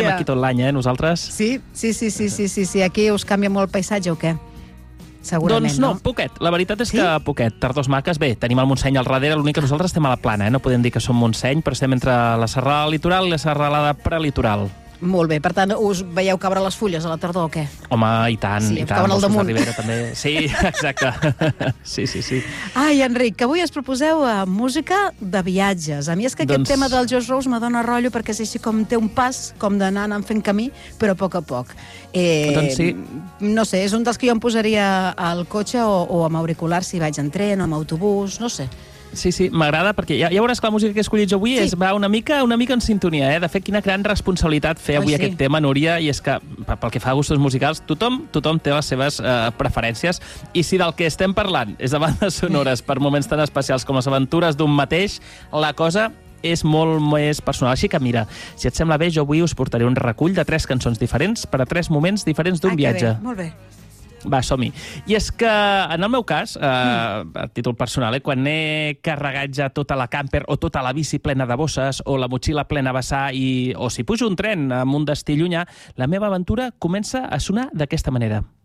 aquí tot l'any, nosaltres. Sí, aquí us canvia molt el paisatge o què? Segurament, doncs no, poquet. La veritat és que poquet. Tardors maques. Bé, tenim el Montseny al darrere, l'únic que nosaltres estem a la plana, no podem dir que som Montseny, però estem entre la serralada litoral i la serralada prelitoral. Molt bé, per tant, us veieu caure les fulles a la tardor o què? Home, i tant, sí, i tant. Cauen al damunt. Ribera, també. Sí, exacte. Sí. Ai, Enric, que avui es proposeu música de viatges. A mi és que aquest tema del Josh Rose me dona rotllo perquè és així com té un pas, com d'anar fent camí, però a poc a poc. Doncs sí. No sé, és un dels que jo em posaria al cotxe o amb auriculars si vaig en tren o amb autobús, no sé. Sí, m'agrada, perquè ja veuràs que la música que he escollit jo avui va una mica en sintonia, De fet, quina gran responsabilitat fer avui aquest tema, Núria, i és que, pel que fa a gustos musicals, tothom té les seves preferències, i si del que estem parlant és de bandes sonores per moments tan especials com les aventures d'un mateix, la cosa és molt més personal. Així que, mira, si et sembla bé, jo avui us portaré un recull de 3 cançons diferents per a 3 moments diferents d'un viatge. Bé, molt bé. Va, som-hi. I és que, en el meu cas, a títol personal, quan he carregat ja tota la camper o tota la bici plena de bosses o la motxilla plena a vessar o si pujo un tren amb un destí llunyà, la meva aventura comença a sonar d'aquesta manera.